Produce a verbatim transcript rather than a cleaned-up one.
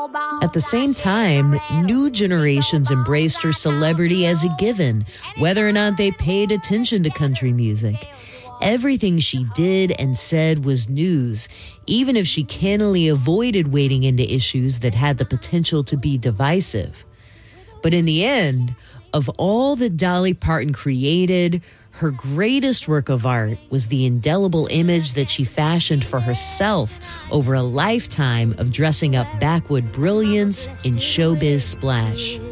At the same time, new generations embraced her celebrity as a given, whether or not they paid attention to country music. Everything she did and said was news, even if she cannily avoided wading into issues that had the potential to be divisive. But in the end, of all that Dolly Parton created, her greatest work of art was the indelible image that she fashioned for herself over a lifetime of dressing up backwood brilliance in showbiz splash.